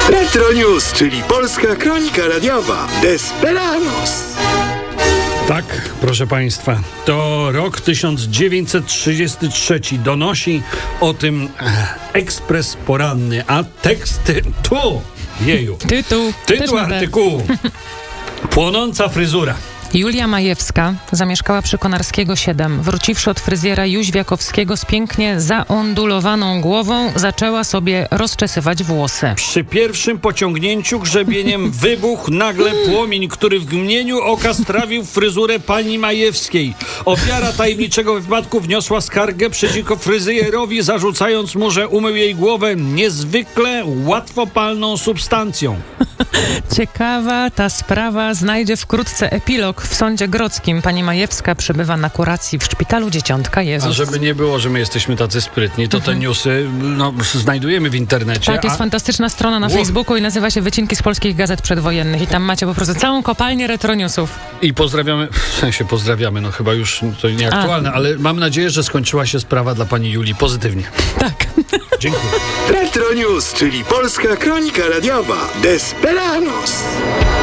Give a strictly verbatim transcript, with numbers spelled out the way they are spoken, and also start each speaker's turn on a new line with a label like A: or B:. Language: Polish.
A: Retro News, czyli polska kronika radiowa. Desperados.
B: Tak, proszę Państwa, to rok tysiąc dziewięćset trzydziesty trzeci. Donosi o tym Ekspres Poranny, a teksty tu, jeju,
C: Tytuł,
B: tytuł artykułu. Płonąca fryzura.
C: Julia Majewska zamieszkała przy Konarskiego siedem. Wróciwszy od fryzjera Jóźwiakowskiego z pięknie zaondulowaną głową, zaczęła sobie rozczesywać włosy.
B: Przy pierwszym pociągnięciu grzebieniem wybuchł nagle płomień, który w mgnieniu oka strawił fryzurę pani Majewskiej. Ofiara tajemniczego wypadku wniosła skargę przeciwko fryzjerowi, zarzucając mu, że umył jej głowę niezwykle łatwopalną substancją.
C: Ciekawa ta sprawa znajdzie wkrótce epilog w sądzie grodzkim. Pani Majewska przebywa na kuracji w szpitalu Dzieciątka Jezus.
B: A żeby nie było, że my jesteśmy tacy sprytni, to
C: mhm.
B: te newsy no, znajdujemy w internecie.
C: Tak, jest
B: a...
C: fantastyczna strona na
B: Wow.
C: Facebooku i nazywa się Wycinki z polskich gazet przedwojennych. I tam macie po prostu całą kopalnię retro newsów.
B: I pozdrawiamy, w sensie pozdrawiamy, no chyba już to nieaktualne, a. ale mam nadzieję, że skończyła się sprawa dla pani Julii pozytywnie.
C: Tak.
B: Dziękuję.
A: Retro News, czyli polska kronika radiowa. Desperados.